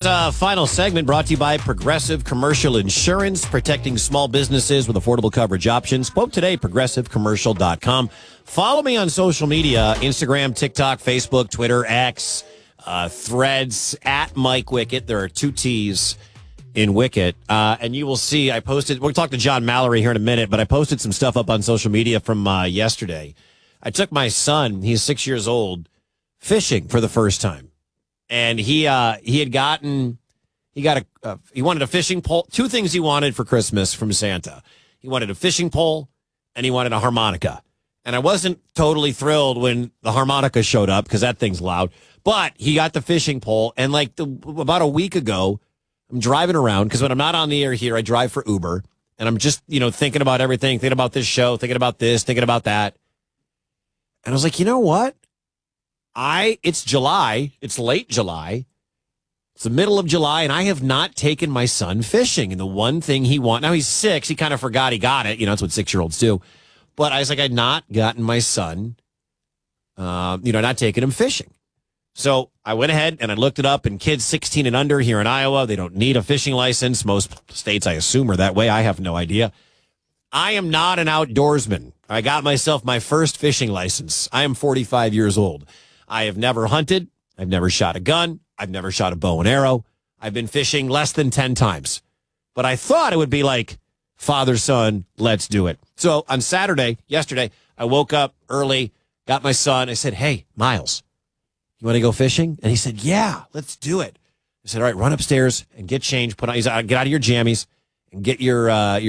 final segment brought to you by Progressive Commercial Insurance, protecting small businesses with affordable coverage options. Quote today, progressivecommercial.com. Follow me on social media, Instagram, TikTok, Facebook, Twitter, X, Threads, at Mike Wicket. There are 2 T's in Wicket. And you will see, I posted, we'll talk to John Mallory here in a minute, but I posted some stuff up on social media from yesterday. I took my son, he's 6 years old, fishing for the first time. And he wanted a fishing pole. 2 things he wanted for Christmas from Santa. He wanted a fishing pole and he wanted a harmonica. And I wasn't totally thrilled when the harmonica showed up because that thing's loud. But he got the fishing pole. And about a week ago, I'm driving around because when I'm not on the air here, I drive for Uber. And I'm just, thinking about everything, thinking about this show, thinking about this, thinking about that. And I was like, you know what? It's July. It's late July. It's the middle of July, and I have not taken my son fishing. And the one thing now he's 6. He kind of forgot he got it. That's what 6-year-olds do. But I was like, I'd not gotten my son, not taking him fishing. So I went ahead and I looked it up, and kids 16 and under here in Iowa, they don't need a fishing license. Most states, I assume, are that way. I have no idea. I am not an outdoorsman. I got myself my first fishing license. I am 45 years old. I have never hunted. I've never shot a gun. I've never shot a bow and arrow. I've been fishing less than 10 times. But I thought it would be like, father, son, let's do it. So on yesterday, I woke up early, got my son. I said, hey, Miles, you want to go fishing? And he said, yeah, let's do it. I said, all right, run upstairs and get changed. Get out of your jammies and get your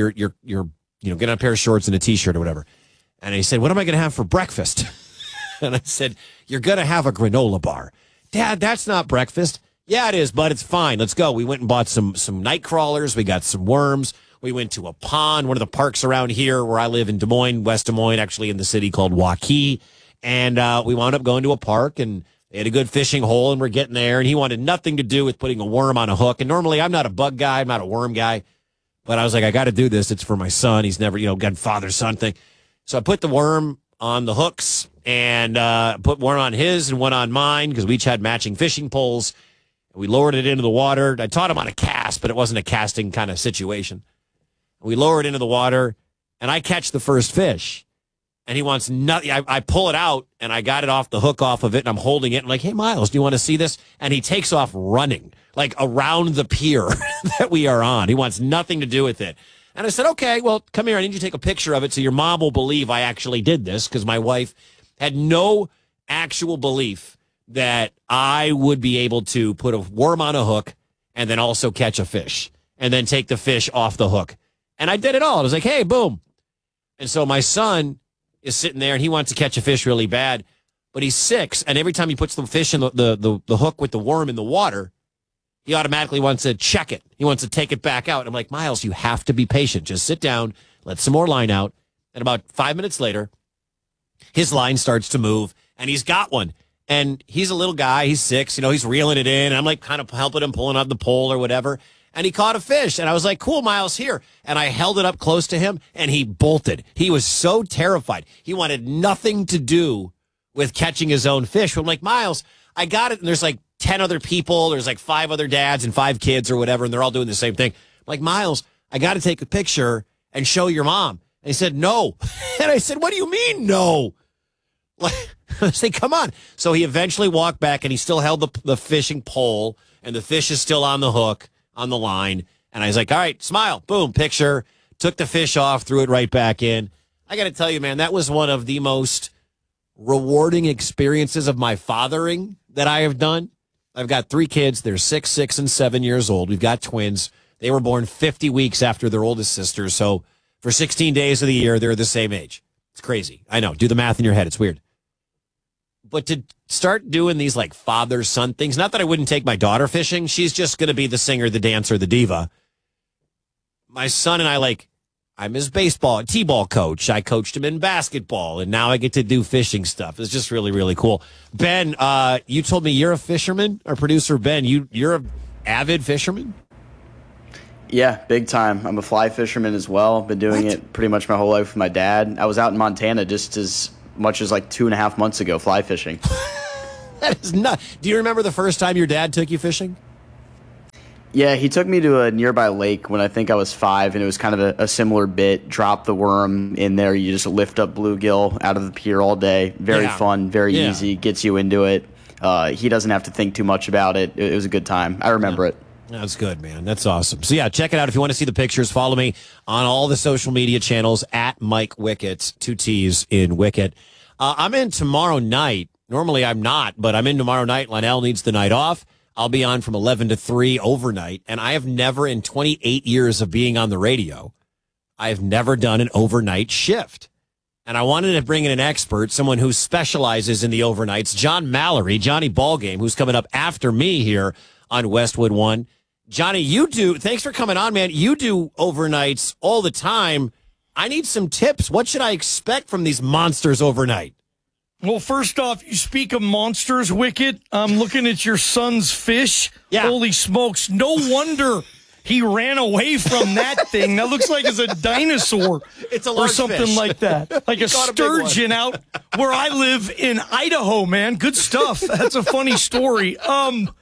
get on a pair of shorts and a T-shirt or whatever. And he said, what am I going to have for breakfast? And I said, you're going to have a granola bar. Dad, that's not breakfast. Yeah, it is, but it's fine. Let's go. We went and bought some night crawlers. We got some worms. We went to a pond, one of the parks around here where I live in Des Moines, West Des Moines, actually in the city called Waukee. And we wound up going to a park, and they had a good fishing hole, and we're getting there. And he wanted nothing to do with putting a worm on a hook. And normally I'm not a bug guy. I'm not a worm guy. But I was like, I got to do this. It's for my son. He's never, got father-son thing. So I put the worm on the hooks and put one on his and one on mine because we each had matching fishing poles. We lowered it into the water. I taught him on a cast, but it wasn't a casting kind of situation. We lower it into the water, and I catch the first fish. And he wants nothing. I pull it out, and I got it off the hook off of it, and I'm holding it. I'm like, hey, Miles, do you want to see this? And he takes off running, like around the pier that we are on. He wants nothing to do with it. And I said, okay, well, come here. I need you to take a picture of it so your mom will believe I actually did this, because my wife had no actual belief that I would be able to put a worm on a hook and then also catch a fish and then take the fish off the hook. And I did it all. I was like, hey, boom. And so my son is sitting there, and he wants to catch a fish really bad, but he's 6, and every time he puts the fish in the hook with the worm in the water, he automatically wants to check it. He wants to take it back out. I'm like, Miles, you have to be patient. Just sit down, let some more line out. And about 5 minutes later, his line starts to move, and he's got one. And he's a little guy. He's 6. He's reeling it in. And I'm like kind of helping him, pulling out the pole or whatever. And he caught a fish. And I was like, cool, Miles, here. And I held it up close to him, and he bolted. He was so terrified. He wanted nothing to do with catching his own fish. I'm like, Miles, I got it. And there's like 10 other people. There's like 5 other dads and 5 kids or whatever, and they're all doing the same thing. I'm like, Miles, I got to take a picture and show your mom. And he said, no. And I said, what do you mean, no? I said, come on. So he eventually walked back, and he still held the fishing pole, and the fish is still on the hook, on the line. And I was like, all right, smile. Boom, picture. Took the fish off, threw it right back in. I got to tell you, man, that was one of the most rewarding experiences of my fathering that I have done. I've got 3 kids. They're 6, 6, and 7 years old. We've got twins. They were born 50 weeks after their oldest sister. So for 16 days of the year, they're the same age. It's crazy. I know. Do the math in your head. It's weird. But to start doing these like father-son things, not that I wouldn't take my daughter fishing. She's just going to be the singer, the dancer, the diva. My son and I'm his t-ball coach. I coached him in basketball, and now I get to do fishing stuff. It's just really, really cool. Ben, you told me you're a fisherman. Our producer, Ben, you're an avid fisherman? Yeah, big time. I'm a fly fisherman as well. Been doing it pretty much my whole life with my dad. I was out in Montana just as much as like 2.5 months ago fly fishing. That is nuts. Do you remember the first time your dad took you fishing? Yeah, he took me to a nearby lake when I think I was 5, and it was kind of a similar bit. Drop the worm in there. You just lift up bluegill out of the pier all day. Very fun, very easy, gets you into it. He doesn't have to think too much about it. It was a good time. I remember it. That's good, man. That's awesome. So, yeah, check it out. If you want to see the pictures, follow me on all the social media channels at Mike Wickett, 2 T's in Wickett. I'm in tomorrow night. Normally I'm not, but I'm in tomorrow night. Lionel needs the night off. I'll be on from 11 to 3 overnight, and I have never, in 28 years of being on the radio, I have never done an overnight shift. And I wanted to bring in an expert, someone who specializes in the overnights, John Mallory, Johnny Ballgame, who's coming up after me here on Westwood One. Johnny, thanks for coming on, man. You do overnights all the time. I need some tips. What should I expect from these monsters overnight? Well, first off, you speak of monsters, Wickett. I'm looking at your son's fish. Yeah. Holy smokes. No wonder he ran away from that thing. That looks like it's a dinosaur. It's a large or something fish. Like that. Like a sturgeon out where I live in Idaho, man. Good stuff. That's a funny story. The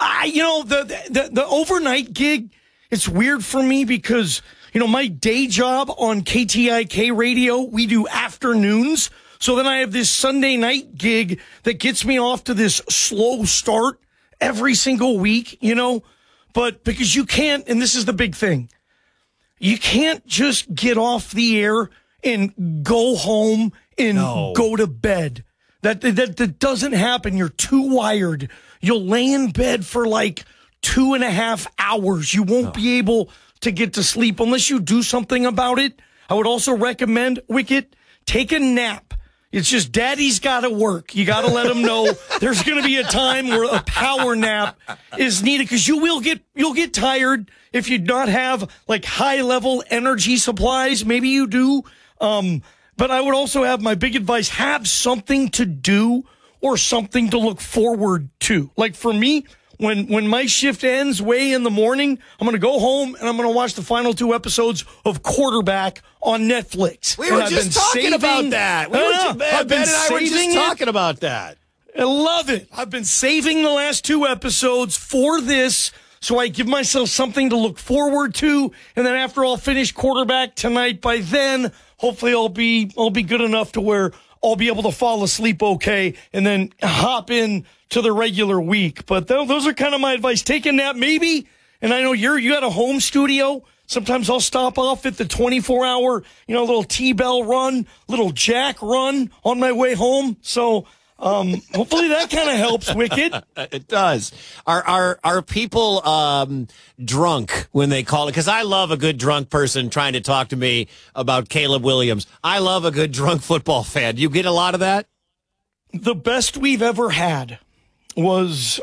overnight gig, it's weird for me because, my day job on KTIK radio, we do afternoons. So then I have this Sunday night gig that gets me off to this slow start every single week, but because you can't, and this is the big thing, you can't just get off the air and go home and go to bed. That doesn't happen. You're too wired. You'll lay in bed for like 2.5 hours. You won't be able to get to sleep unless you do something about it. I would also recommend, Wickett, take a nap. It's just daddy's got to work. You got to let him know there's going to be a time where a power nap is needed because you'll get tired if you not have like high level energy supplies. Maybe you do. But I would also have my big advice, have something to do or something to look forward to. Like for me, when my shift ends way in the morning, I'm going to go home and I'm going to watch the final 2 episodes of Quarterback on Netflix. We were just talking about that. Ben and I were just talking about that. I love it. I've been saving the last 2 episodes for this, so I give myself something to look forward to. And then after I'll finish Quarterback tonight, by then, hopefully I'll be good enough to where I'll be able to fall asleep okay and then hop in to the regular week. But those are kind of my advice. Take a nap maybe. And I know you had a home studio. Sometimes I'll stop off at the 24-hour, little T-Bell run, little Jack run on my way home. So hopefully that kind of helps, Wickett. It does. Are people drunk when they call it? Because I love a good drunk person trying to talk to me about Caleb Williams. I love a good drunk football fan. You get a lot of that? The best we've ever had was,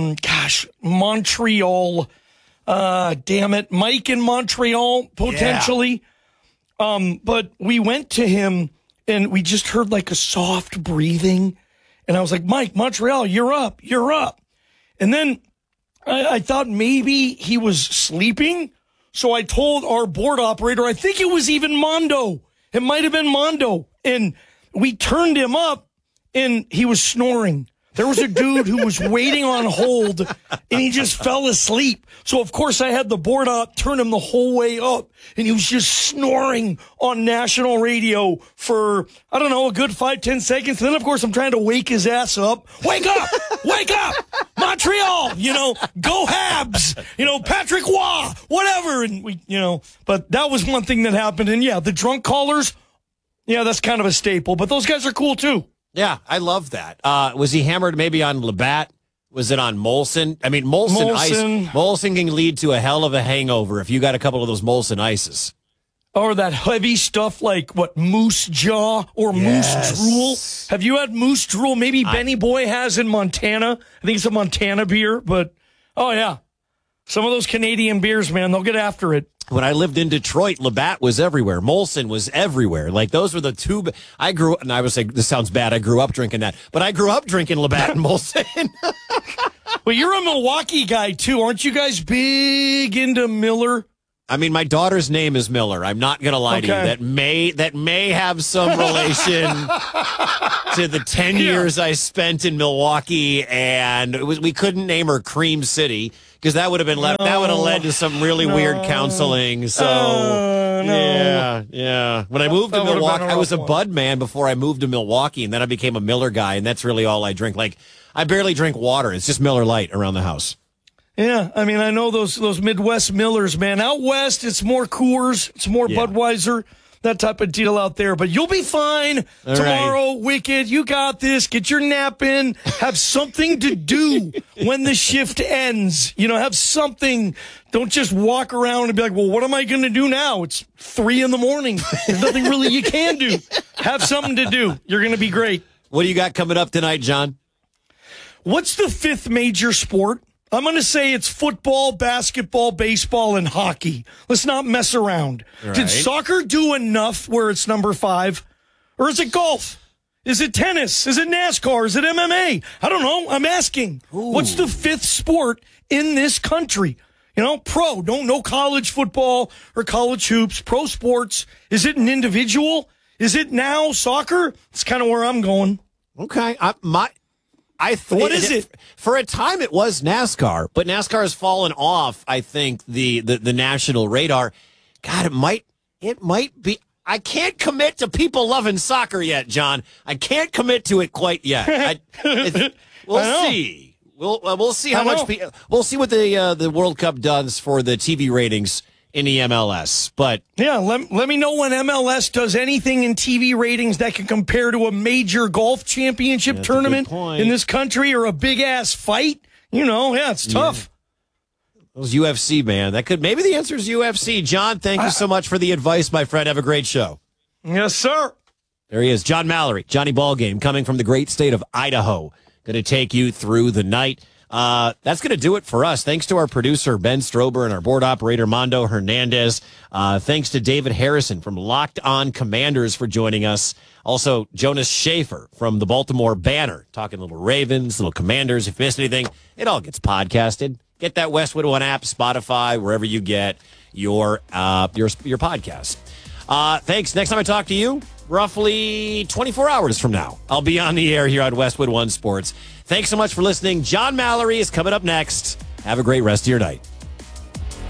Montreal. Damn it. Mike in Montreal, potentially. Yeah. But we went to him and we just heard like a soft breathing. And I was like, Mike, Montreal, you're up. And then I thought maybe he was sleeping. So I told our board operator, I think it was even Mondo. It might have been Mondo. And we turned him up and he was snoring. There was a dude who was waiting on hold, and he just fell asleep. So, of course, I had the board up, turn him the whole way up, and he was just snoring on national radio for, I don't know, a good 5-10 seconds. And then, of course, I'm trying to wake his ass up. Wake up! Wake up! Montreal! Go Habs! Patrick Waugh! Whatever. And but that was one thing that happened. And, yeah, the drunk callers, yeah, that's kind of a staple. But those guys are cool, too. Yeah, I love that. Was he hammered maybe on Labatt? Was it on Molson? I mean, Molson Ice. Molson can lead to a hell of a hangover if you got a couple of those Molson Ices. Or that heavy stuff like, Moose Jaw or Moose Drool. Have you had Moose Drool? Maybe Benny Boy has in Montana. I think it's a Montana beer, but, oh, yeah. Some of those Canadian beers, man, they'll get after it. When I lived in Detroit, Labatt was everywhere. Molson was everywhere. Like, those were the two. I grew up, and I was like, this sounds bad. I grew up drinking that. But I grew up drinking Labatt and Molson. Well, you're a Milwaukee guy, too. Aren't you guys big into Miller? I mean, my daughter's name is Miller. I'm not going to lie to you. That may have some relation to the 10 years I spent in Milwaukee. And we couldn't name her Cream City. because that would have been left. That would have led to some really weird counseling. So, yeah. When I moved to Milwaukee, I was a Bud man before I moved to Milwaukee, and then I became a Miller guy, and that's really all I drink. Like, I barely drink water. It's just Miller Lite around the house. Yeah, I mean, I know those Midwest Millers, man. Out west, it's more Coors, it's more Budweiser, that type of deal out there. But you'll be fine tomorrow, Wicked. You got this. Get your nap in. Have something to do when the shift ends. Have something. Don't just walk around and be like, well, what am I going to do now? It's 3 a.m. There's nothing really you can do. Have something to do. You're going to be great. What do you got coming up tonight, John? What's the 5th major sport? I'm going to say it's football, basketball, baseball, and hockey. Let's not mess around. Right. Did soccer do enough where it's number 5? Or is it golf? Is it tennis? Is it NASCAR? Is it MMA? I don't know. I'm asking. Ooh. What's the 5th sport in this country? Pro. No college football or college hoops. Pro sports. Is it an individual? Is it now soccer? It's kind of where I'm going. Okay. What is it? For a time, it was NASCAR, but NASCAR has fallen off. I think the national radar. God, it might be. I can't commit to people loving soccer yet, John. I can't commit to it quite yet. We'll see. We'll see how much. We'll see what the World Cup does for the TV ratings in the MLS. But yeah, let me know when MLS does anything in TV ratings that can compare to a major golf championship tournament in this country or a big ass fight. It's tough. Those UFC, man. Maybe the answer is UFC. John, thank you so much for the advice, my friend. Have a great show. Yes, sir. There he is, John Mallory, Johnny Ballgame, coming from the great state of Idaho. Going to take you through the night. That's going to do it for us. Thanks to our producer, Ben Strober, and our board operator, Mondo Hernandez. Thanks to David Harrison from Locked On Commanders for joining us. Also, Jonas Schaefer from the Baltimore Banner, talking little Ravens, little Commanders. If you missed anything, it all gets podcasted. Get that Westwood One app, Spotify, wherever you get your podcast. Thanks. Next time I talk to you, roughly 24 hours from now, I'll be on the air here on Westwood One Sports. Thanks so much for listening. John Mallory is coming up next. Have a great rest of your night.